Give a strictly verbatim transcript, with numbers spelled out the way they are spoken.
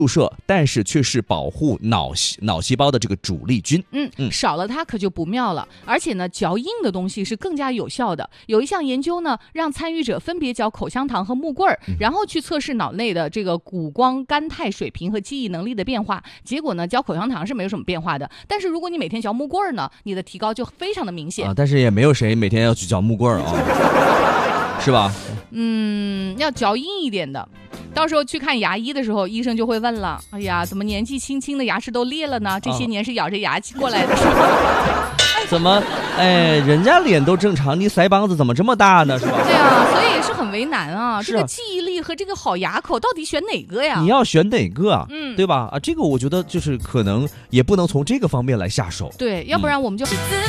注射，但是却是保护脑脑细胞的这个主力军。 嗯嗯，少了它可就不妙了。而且呢，嚼硬的东西是更加有效的。有一项研究呢，让参与者分别嚼口香糖和木棍儿，嗯、然后去测试脑内的这个谷胱甘肽水平和记忆能力的变化。结果呢，嚼口香糖是没有什么变化的，但是如果你每天嚼木棍儿呢，你的提高就非常的明显。 啊，但是也没有谁每天要去嚼木棍儿啊，是吧？ 嗯，要嚼硬一点的。到时候去看牙医的时候，医生就会问了：哎呀，怎么年纪轻轻的牙齿都裂了呢？这些年是咬着牙过来的，是吧？ 怎么，哎，人家脸都正常，你腮帮子怎么这么大呢？是吧？ 对啊，所以也是很为难啊。 是这个记忆力和这个好牙口，到底选哪个呀？ 你要选哪个啊？ 嗯， 对吧？啊，这个我觉得就是可能也不能从这个方面来下手。 对，要不然我们就。嗯